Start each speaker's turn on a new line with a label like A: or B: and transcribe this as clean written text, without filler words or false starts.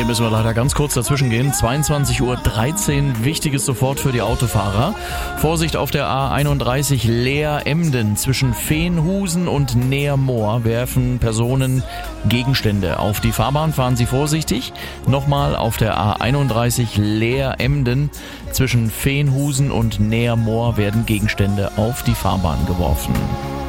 A: müssen wir leider ganz kurz dazwischen gehen. 22:13 Uhr, wichtiges sofort für die Autofahrer. Vorsicht auf der A31 Leer-Emden. Zwischen Veenhusen und Neermoor werfen Personen Gegenstände auf die Fahrbahn. Fahren Sie vorsichtig. Nochmal auf der A31 Leer-Emden. Zwischen Veenhusen und Neermoor werden Gegenstände auf die Fahrbahn geworfen.